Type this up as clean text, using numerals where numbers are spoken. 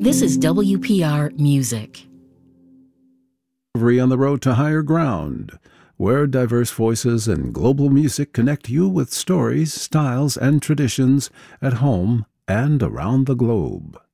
This is WPR Music. On the road to higher ground, where diverse voices and global music connect you with stories, styles, and traditions at home and around the globe.